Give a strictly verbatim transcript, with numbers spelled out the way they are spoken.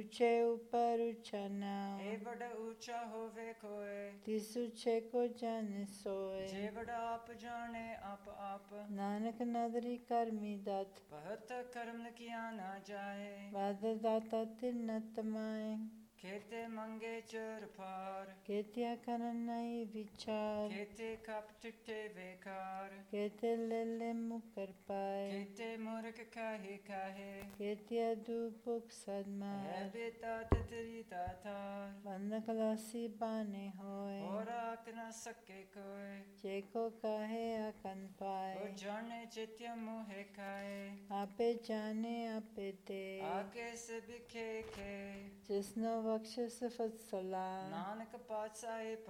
ਉੱਚੇ ਉੱਪਰ ਉੱਚਾ ਨਾਮ, ਏ ਬੜਾ ਉੱਚਾ ਹੋਵੇ ਕੋਏ, ਤਿਸ ਉੱਚੇ ਕੋ ਜਾਣੇ ਸੋਏ। ਜੇ ਬੜਾ ਆਪ ਜਾਣੇ ਆਪ ਆਪ, ਨਾਨਕ ਨਦਰੀ ਕਰਮੀ ਦਤ, ਬਹੁਤ ਕਰਮ ਕੀਆ ਨਾ ਜਾਏ। ਵਾਦ ਦਾਤਾ ਤਿਨ ਨ ਤਮਾਏ, ਖੇਤੇ ਮੰਗੇ ਚਰ ਫਾਰ, ਕੇਤਿਆ ਕਰਨ ਨਹੀਂ ਵਿਚਾਰ, ਖੇਤੇ ਕਪ ਟਿੱਟੇ ਵੇਕਾਰ, ਕੇਤੇ ਲੈ ਲੈ ਮੁਕਰ ਪਾਏ, ਖੇਤੇ ਮੂਰਖ ਕਾਹੇ ਕਾਹੇ, ਕੇਤਿਆ ਦੁਪੁਕ ਹੈ ਸਦਮਾਰ, ਬੇਤਾ ਤਤਰੀ ਤਾਤਾਰ, ਬੰਦ ਕਲਾਸੀ ਬਾਨੇ ਹੋਏ, ਹੋਰ ਆਖ ਨਾ ਸਕੇ ਕੋਏ। ਚੇਕੋ ਕਾਹੇ ਆਕਨ ਉਹ ਪਾਏ, ਜਾਣੇ ਚਿਤਿਆ ਮੋਹਿ ਖਾਏ, ਆਪੇ ਜਾਣੇ ਆਪੇ ਤੇ, ਆਕੇ ਸਭ ਖੇ ਖੇ, ਜਿਸਨੋ ਬਖਸ਼ਿਸ ਫਤ ਸਲਾਮ। ਨਾਨਕ ਪਾਤਸ਼ਾਹੀ